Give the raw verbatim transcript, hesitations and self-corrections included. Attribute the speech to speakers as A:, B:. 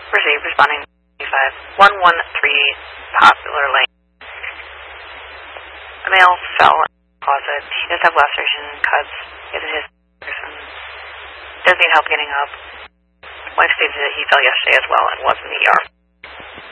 A: Received, responding five one one three Popular Lane. A male fell in the closet. He does have laceration cuts. He has a history. Does need help getting up. Wife stated that he fell yesterday as well and was in the E R.